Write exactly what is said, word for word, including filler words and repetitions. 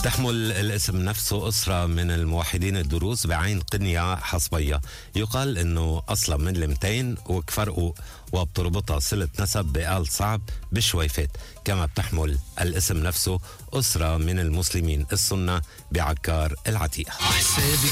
تحمل الاسم نفسه أسرة من الموحدين الدروز بعين قنية حصبية. يقال أنه أصلا من المتين وكفرقوا وبتربطها صلة نسب بآل صعب بشويفات. كما بتحمل الاسم نفسه أسرة من المسلمين السنة بعكار العتيق. حسابي